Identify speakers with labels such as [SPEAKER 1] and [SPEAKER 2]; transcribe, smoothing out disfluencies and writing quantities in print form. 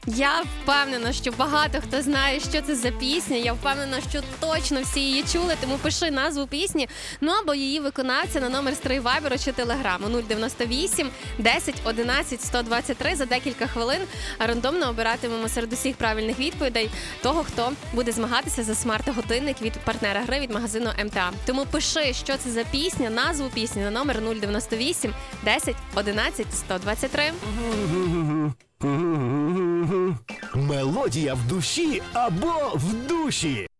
[SPEAKER 1] Я впевнена, що багато хто знає, що це за пісня. Я впевнена, що точно всі її чули, тому пиши назву пісні, ну або її виконавця на номер Стрий Вайберу чи Телеграму 098 10 11 123. За декілька хвилин рандомно обиратимемо серед усіх правильних відповідей того, хто буде змагатися за смарт-годинник від партнера гри від магазину МТА. Тому пиши, що це за пісня, назву пісні на номер 098 10 11 123.
[SPEAKER 2] Мелодія в душі або в душі.